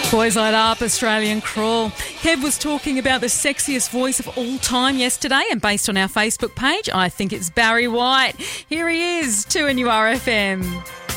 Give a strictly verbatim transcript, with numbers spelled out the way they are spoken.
Boys Light Up, Australian Crawl. Kev was talking about the sexiest voice of all time yesterday, and based on our Facebook page, I think it's Barry White. Here he is, two N U R F M.